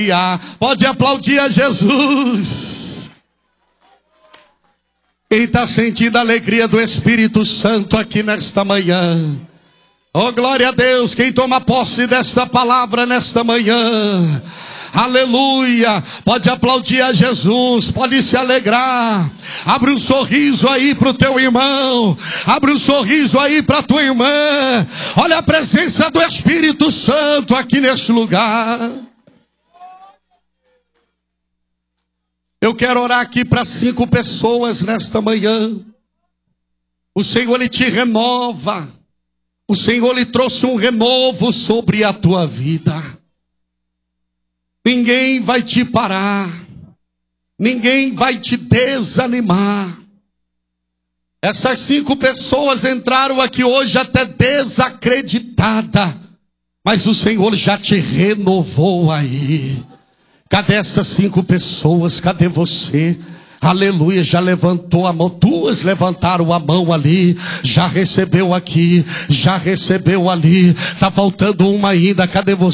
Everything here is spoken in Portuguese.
Pode aplaudir a Jesus. Quem está sentindo a alegria do Espírito Santo aqui nesta manhã? Oh, glória a Deus. Quem toma posse desta palavra nesta manhã? Aleluia. Pode aplaudir a Jesus, pode se alegrar. Abre um sorriso aí para o teu irmão, abre um sorriso aí para a tua irmã. Olha a presença do Espírito Santo aqui neste lugar. Eu quero orar aqui para 5 pessoas nesta manhã. O Senhor, Ele te renova. O Senhor, Ele trouxe um renovo sobre a tua vida. Ninguém vai te parar. Ninguém vai te desanimar. Essas 5 pessoas entraram aqui hoje até desacreditada. Mas o Senhor já te renovou aí. Cadê essas 5 pessoas? Cadê você? Aleluia, já levantou a mão. 2 levantaram a mão ali. Já recebeu aqui, já recebeu ali. Está faltando uma ainda. Cadê você?